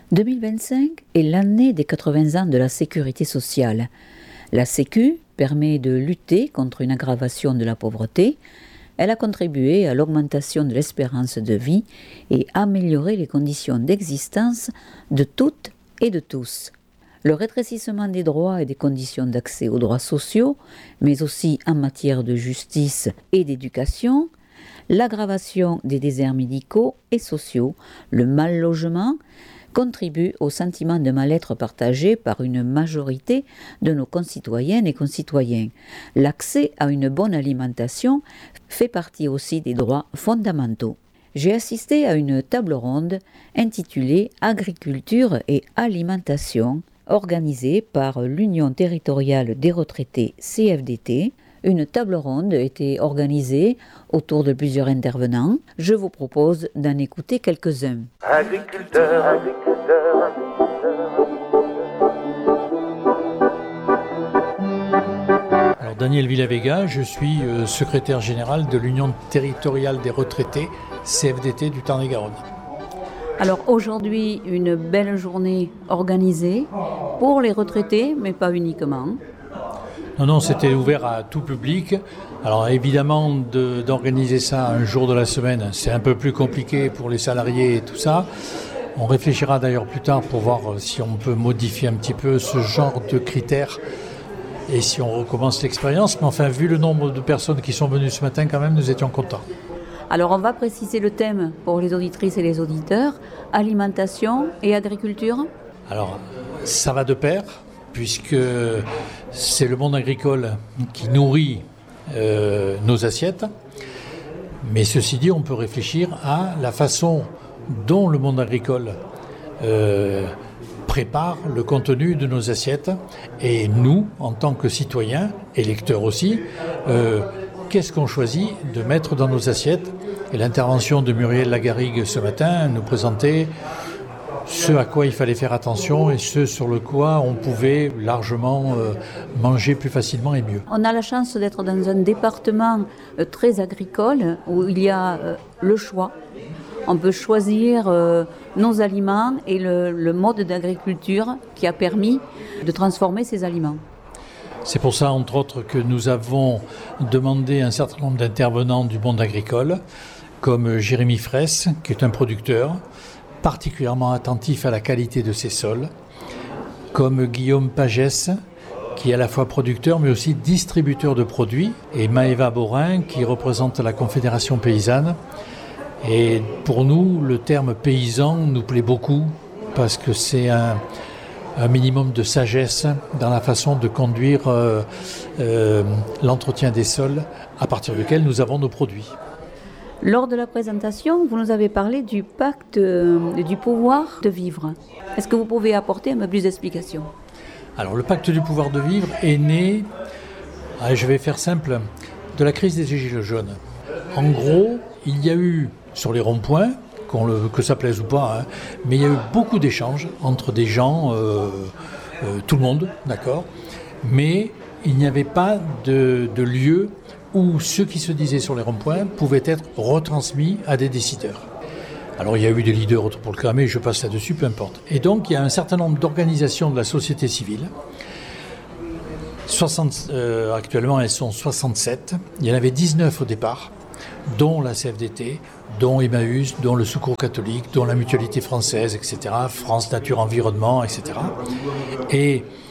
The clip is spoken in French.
2025 est l'année des 80 ans de la sécurité sociale. La Sécu permet de lutter contre une aggravation de la pauvreté. Elle a contribué à l'augmentation de l'espérance de vie et amélioré les conditions d'existence de toutes et de tous. Le rétrécissement des droits et des conditions d'accès aux droits sociaux, mais aussi en matière de justice et d'éducation, l'aggravation des déserts médicaux et sociaux, le mal-logement, contribue au sentiment de mal-être partagé par une majorité de nos concitoyennes et concitoyens. L'accès à une bonne alimentation fait partie aussi des droits fondamentaux. J'ai assisté à une table ronde intitulée « Agriculture et alimentation » organisée par l'Union territoriale des retraités CFDT. Une table ronde était organisée autour de plusieurs intervenants. Je vous propose d'en écouter quelques-uns. Agriculteur. Alors Daniel Villavega, je suis secrétaire général de l'Union territoriale des retraités CFDT du Tarn-et-Garonne. Alors aujourd'hui, une belle journée organisée pour les retraités, mais pas uniquement. Non, c'était ouvert à tout public. Alors évidemment, d'organiser ça un jour de la semaine, c'est un peu plus compliqué pour les salariés et tout ça. On réfléchira d'ailleurs plus tard pour voir si on peut modifier un petit peu ce genre de critères et si on recommence l'expérience. Mais enfin, vu le nombre de personnes qui sont venues ce matin, quand même, nous étions contents. Alors on va préciser le thème pour les auditrices et les auditeurs, alimentation et agriculture. Alors ça va de pair, puisque c'est le monde agricole qui nourrit nos assiettes. Mais ceci dit, on peut réfléchir à la façon dont le monde agricole prépare le contenu de nos assiettes. Et nous, en tant que citoyens, et lecteurs aussi, qu'est-ce qu'on choisit de mettre dans nos assiettes? Et l'intervention de Muriel Lagarrigue ce matin nous présentait ce à quoi il fallait faire attention et ce sur le quoi on pouvait largement manger plus facilement et mieux. On a la chance d'être dans un département très agricole où il y a le choix. On peut choisir nos aliments et le mode d'agriculture qui a permis de transformer ces aliments. C'est pour ça, entre autres, que nous avons demandé un certain nombre d'intervenants du monde agricole, comme Jérémy Fraisse, qui est un producteur, particulièrement attentif à la qualité de ses sols, comme Guillaume Pagès, qui est à la fois producteur mais aussi distributeur de produits, et Maëva Borin, qui représente la Confédération paysanne. Et pour nous, le terme paysan nous plaît beaucoup, parce que c'est un minimum de sagesse dans la façon de conduire l'entretien des sols à partir duquel nous avons nos produits. Lors de la présentation, vous nous avez parlé du pacte du pouvoir de vivre. Est-ce que vous pouvez apporter un peu plus d'explications ? Alors le pacte du pouvoir de vivre est né, je vais faire simple, de la crise des gilets jaunes. En gros, il y a eu sur les ronds-points, que ça plaise ou pas, mais il y a eu beaucoup d'échanges entre des gens, tout le monde, d'accord, mais il n'y avait pas de lieu où ce qui se disait sur les ronds-points pouvait être retransmis à des décideurs. Alors il y a eu des leaders pour le cramer, je passe là-dessus, peu importe. Et donc il y a un certain nombre d'organisations de la société civile. Actuellement elles sont 67, il y en avait 19 au départ, dont la CFDT, dont Emmaüs, dont le Secours catholique, dont la Mutualité française, etc., France Nature Environnement, etc. Et